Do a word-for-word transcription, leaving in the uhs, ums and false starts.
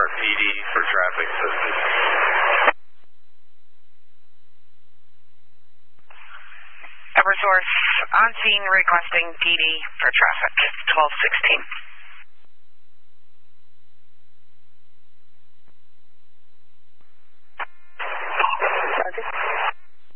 Start D D for traffic assistance. Eversource on scene requesting D D for traffic, twelve sixteen.